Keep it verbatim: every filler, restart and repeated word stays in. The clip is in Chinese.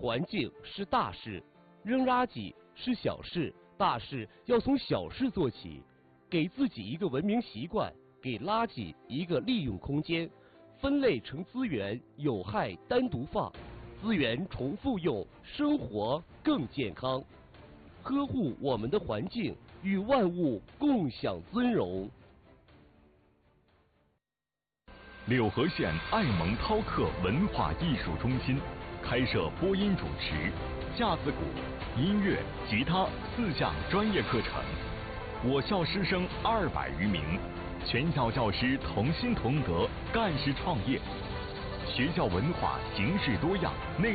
环境是大事，扔垃圾是小事，大事要从小事做起。给自己一个文明习惯，给垃圾一个利用空间，分类成资源，有害单独放，资源重复用，生活更健康。呵护我们的环境，与万物共享尊荣。 柳河县爱蒙饕客文化艺术中心开设播音主持、架子鼓、音乐、吉他四项专业课程。我校师生二百余名，全校教师同心同德，干事创业。学校文化形式多样，内